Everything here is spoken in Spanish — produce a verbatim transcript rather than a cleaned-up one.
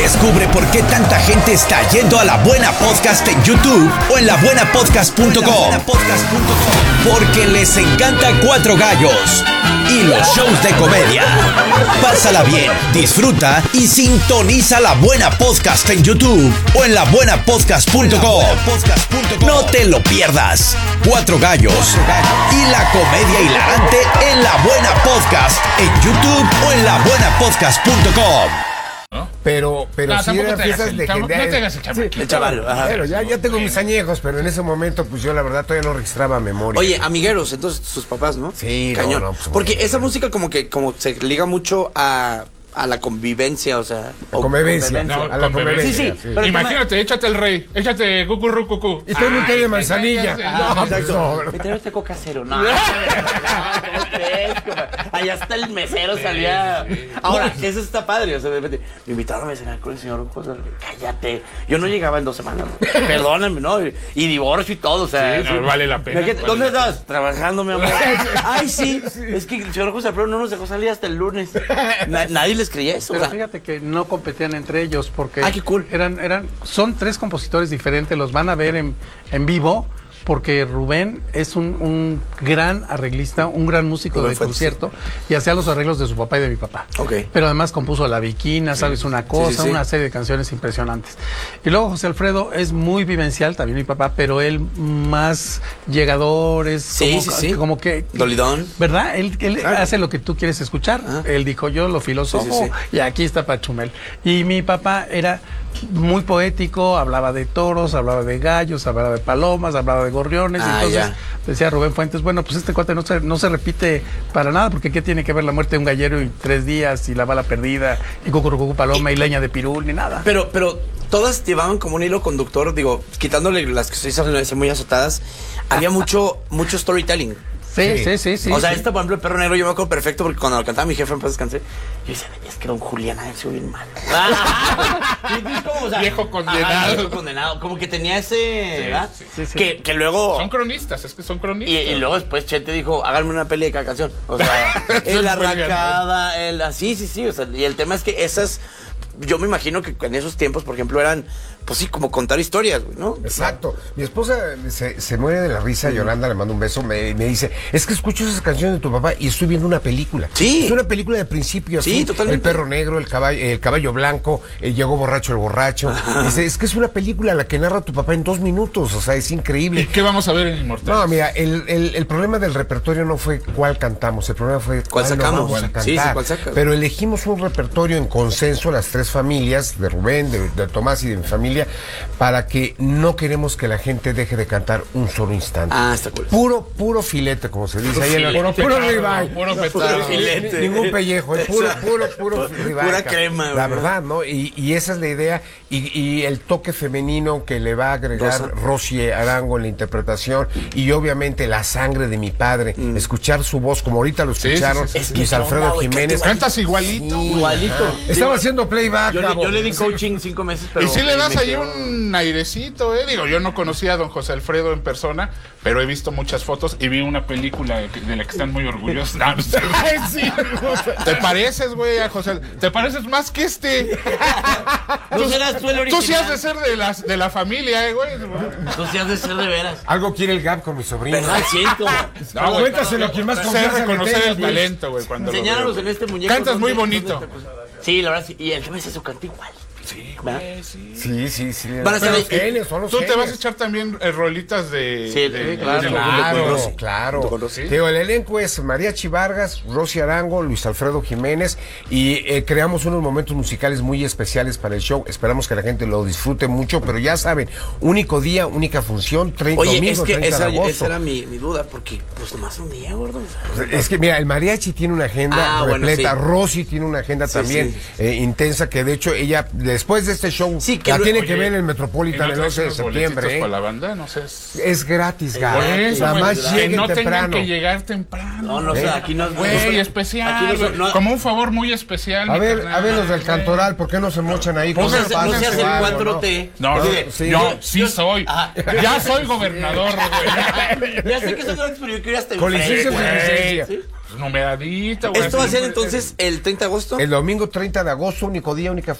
Descubre por qué tanta gente está yendo a La Buena Podcast en YouTube o en la buena podcast punto com. Porque les encanta Cuatro Gallos y los shows de comedia. Pásala bien, disfruta y sintoniza La Buena Podcast en YouTube o en la buena podcast punto com. No te lo pierdas. Cuatro Gallos y la comedia hilarante en La Buena Podcast en YouTube o en la buena podcast punto com. ¿No? Pero, pero No, sí eran te hagas fiestas el legendarias. chamo- no te hagas el chamaquito. Sí, El chaval, ajá. Pero ya, ya tengo mis añejos, pero en ese momento, pues yo la verdad todavía no registraba memoria. Oye, amigueros, entonces sus papás, ¿no? Sí, no, Cañón. no, pues, Porque bueno, esa bueno. música como que como se liga mucho a, a la convivencia, o sea. La o- convivencia. No, A la con bebé. convivencia, Sí, sí, sí. pero- Imagínate, échate el rey, échate cucurru cucú. Y tengo un té de Ay, manzanilla. te- No, pues Exacto. no, ¿verdad? Me trae este coca cero. No, no, ¿cómo crees? Como- Allá hasta el mesero salía. Ahora, eso está padre. O sea, de repente, me invitaron a cenar con el señor José. Cállate. Yo no llegaba en dos semanas. Perdóname, ¿no? Y, y divorcio y todo. O sea, Sí, no, vale la pena, Imagínate, vale ¿dónde la estás? Trabajando, mi amor. Ay, sí. Es que el señor José Alfredo no nos dejó salir hasta el lunes. Na- nadie les creía eso. o Pero sea. fíjate que no competían entre ellos porque Ah, qué cool. eran, eran, son tres compositores diferentes, los van a ver en, en vivo, porque Rubén es un, un gran arreglista, un gran músico Rubén de Fuentes, concierto y hacía los arreglos de su papá y de mi papá. Ok. Pero además compuso La Viquina, sabes una cosa, Sí, sí, sí. una serie de canciones impresionantes. Y luego José Alfredo es muy vivencial, también mi papá, pero él más llegador, es Sí, como, sí, sí. como que... Dolidón. ¿Verdad? Él, él Claro. hace lo que tú quieres escuchar. Ajá. Él dijo yo, lo filósofo, Sí, sí, sí. y aquí está Pachumel. Y mi papá era muy poético, hablaba de toros, hablaba de gallos, hablaba de palomas, hablaba de gorriones. Ah, entonces ya. decía Rubén Fuentes, bueno, pues este cuate no se, no se repite para nada, porque ¿qué tiene que ver la muerte de un gallero y tres días y la bala perdida y cucurucucu paloma y, leña de pirul ni nada? Pero, pero todas llevaban como un hilo conductor, digo, quitándole las que se hizo muy azotadas, había mucho, mucho storytelling. Sí, sí, sí, sí. o sea, sí. esta, por ejemplo, el Perro Negro, yo me acuerdo perfecto porque cuando lo cantaba mi jefe en paz descansé, yo decía, es que don Julián ha sido bien mal. Sí, es como, o sea, Viejo condenado. ajá, viejo condenado. Como que tenía ese, ¿verdad? sí, sí, sí. Que, que luego... Son cronistas, es que son Y, cronistas. y luego después Chente dijo, háganme una peli de cada canción. O sea, el arrancada, el así, sí, sí. O sea, y el tema es que esas, yo me imagino que en esos tiempos, por ejemplo, eran, pues sí, como contar historias, güey, ¿no? Exacto. Mi esposa se, se muere de la risa, Yolanda, le mando un beso, me, me dice, es que escucho esas canciones de tu papá y estoy viendo una película. Sí. Es una película de principio a Sí, fin. totalmente. El perro negro, el caballo, el caballo blanco, eh, llegó borracho el borracho. Dice, es que es una película la que narra tu papá en dos minutos, o sea, es ¿Y increíble. qué vamos a ver en Inmortal? No, mira, el, el, el problema del repertorio no fue cuál cantamos, el problema fue ¿Cuál lo sacamos? vamos a Sí, cantar. sí, ¿cuál sacas? Pero elegimos un repertorio en consenso, las tres familias, de Rubén, de, de Tomás y de mi familia, para que no queremos que la gente deje de cantar un solo instante. Ah, está cool. Puro, puro filete, como se dice ahí en el Puro puro petardo, ribeye. puro No, petardo. filete. Ningún pellejo, es puro, puro, puro ribeye. Pura crema, La güey. verdad, ¿no? Y, y esa es la idea. Y, y el toque femenino que le va a agregar Rosa. Rosy Arango en la interpretación. Y obviamente la sangre de mi padre. Escuchar su voz, como ahorita lo Sí, sí, escucharon, sí, sí, sí. Luis Es que Alfredo onda, güey, Jiménez. Cantas igualito. Sí, Igualito. ajá. Estaba haciendo playback, Yo, le- Gabo. yo le di coaching cinco meses, pero... Y si le das me ahí quedó- un airecito, eh. Digo, yo no conocía a don José Alfredo en persona, pero he visto muchas fotos y vi una película de, de la que están muy orgullosos. No, no sé. ¿Te pareces, güey, a José? ¿Te pareces más que este? No serás tú el Tú original. sí has de ser de, las, de la familia, eh, güey. Tú sí has de ser de veras. Algo quiere el Gab con mi sobrino. ¿Verdad? Siento. No, güey, Cuéntaselo a quien más sé confianza le reconocer tenga, el Luis. talento, güey, cuando lo Enseñáramos veo. en este muñeco. Cantas muy ¿dónde- bonito. dónde te puse? Sí, la verdad sí. Y el tema es eso, canta igual. Sí, ¿verdad? güey, sí. Sí, sí, sí. Van a Pero ser- los genios, son los Tú te vas a genios. echar también eh, rolitas de... Sí, de- claro. de- Claro, Rosy. claro. Con Rosy. Te digo, el elenco es Mariachi Vargas, Rosy Arango, Luis Alfredo Jiménez y eh, creamos unos momentos musicales muy especiales para el show. Esperamos que la gente lo disfrute mucho, pero ya saben, único día, única función, treinta Oye, domingo, es que treinta esa, de agosto. esa era mi, mi duda, porque pues nomás un día, gordo. Es que mira, el mariachi tiene una agenda Ah, bueno, repleta, sí. Rosy tiene una agenda Sí, también sí. eh, intensa, que de hecho ella, después de este show, Sí, que la lo- tiene Oye, que ver en el ¿y Metropolitan no el traes once de unos boletitos septiembre. para ¿eh? la banda? No sé. es- Es gratis, Gab. Por eso, Nada güey, más que lleguen no tengan temprano. que llegar temprano. No, no, o sea, aquí no... Güey, no- especial, aquí no son- güey, no- como un favor muy especial. A mi ver, carnal, a ver los del güey. Cantoral, ¿por qué no se mochan ahí? Pues con No no el se, Pasa no se hace el algo, cuatro ¿no? T. No, No, no, sí. yo sí soy. Ajá. Ya soy gobernador, güey. Ya sé que son grandes, pero yo quiero hasta Con enfrente, licencia, sin güey. licencia. ¿Sí? Pues numeradita, güey. Esto va a así. ser entonces el treinta de agosto. El domingo treinta de agosto, único día, única